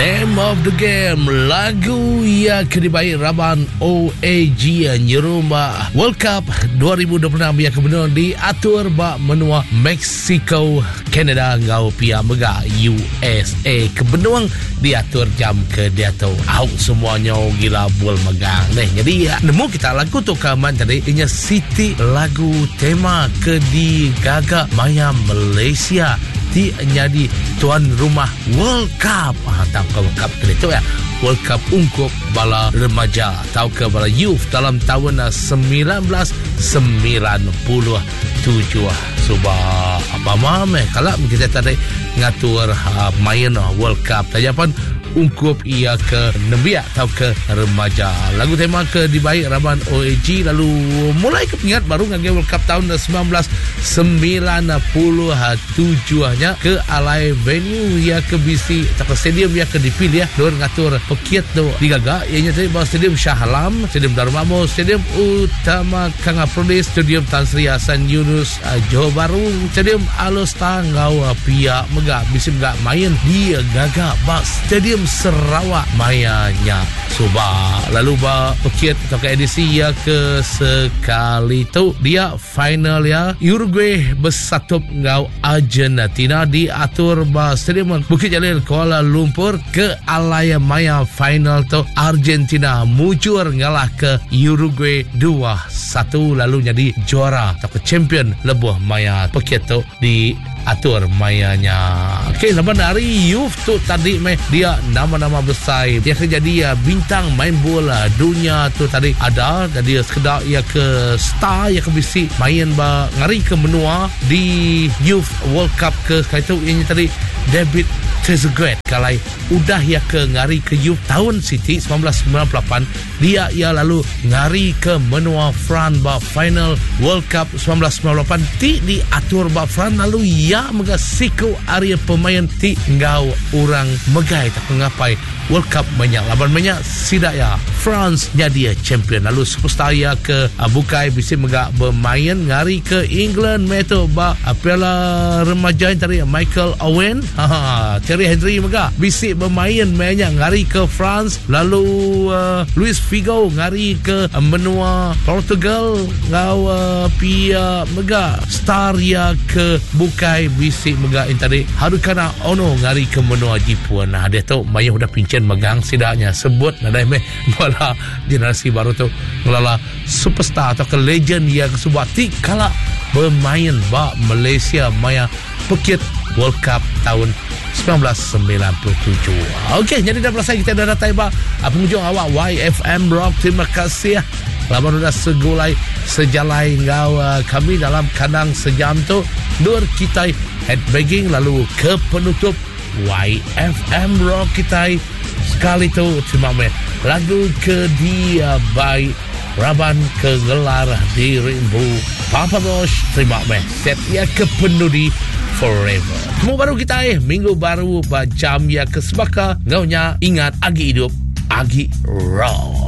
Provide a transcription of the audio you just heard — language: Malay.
Name of the game, lagu yang dibaik Raban OAG nyerumah World Cup 2026 yang kebenar diatur bak menua Mexico, Canada ngau pia mega USA. Kebenuang diatur jam ke dia tu out semuanya gila bol megang nih. Jadi ya, nemu kita lagu tu kaman tadi inya Siti lagu tema ke di Gaga Maya Malaysia di jadi tuan rumah World Cup. Tahu ke World Cup itu ya, World Cup ungkup bala remaja, tahu ke bala youth dalam tahun 1997. Subah apa mame kalau kita tadi ngatur main World Cup tajapan ungkup ia ke nebia atau ke remaja. Lagu tema ke dibaik Raban OAG lalu mulai kepingat baru ngage World Cup tahun 1997 nya ke alai venue ya ke bisi atau stadium ya ke dipilih ya dor ngatur pekiat tu digaga ianya tadi bahawa stadium Shah Alam, stadium Darmamo, stadium Utama Kang Afrodis, stadium Tan Sri Hasan Yunus Johor Bahru, stadium Alostar ngau pia mega bisi mega main dia gaga bak stadium Sarawak mayanya Subah. Lalu ba pekiat atau ke edisi ya ke sekali tu dia final ya Uruguay bersatup ngau Argentina diatur ba stadium Bukit Jalil Kuala Lumpur ke alaya maya final tu Argentina mujur ngalah ke Uruguay 2-1 lalu jadi juara atau ke champion lebuh maya pekiat tu di atur mayanya. Okey, lepas dari youth tu tadi dia nama-nama besar dia jadi bintang main bola dunia tu tadi ada jadi sekedar ia ke star ia ke bisi main ba ngari ke menua di youth World Cup ke kaitu ini tadi David Trezeguet kalai udah ia ke ngari ke youth tahun Siti 1998 dia ia lalu ngari ke menua France ba final World Cup 1998 di atur ba France lalu ia mega siku area pemain ti ngau orang megai tak mengapai World Cup banyak laban banyak sidak ya France jadi champion lalu superstar ya ke bukai bisi mega bermain ngari ke England meto ba piala remaja tadi Michael Owen Thierry Henry mega bisi bermain banyak ngari ke France lalu Luis Figo ngari ke menua Portugal ngau pia mega star ya ke bukai bisi mega tadi Harukana Ono ngari ke menua Jepun. Nah dia tu mayah udah pincin megang sidaknya sebut nadai bola generasi baru tu ngelala superstar atau ke legend yang subati kala bermain ba Malaysia maya pekit World Cup tahun 1997. Okey, jadi dah selesai kita dah datang ba penghujung awak YFM Rock. Terima kasih ya. Laban sudah segulai sejalai ngau kami dalam kandang sejam tu nur kita headbanging lalu ke penutup YFM Rock kita sekali tu terima kasih lagu ke dia by Raban ke gelar di Rimbu Papa Rosh. Terima kasih setia ke penudi forever. Temu baru kita minggu baru jam ya ke sebaka ngaunya ingat agi hidup agi raw.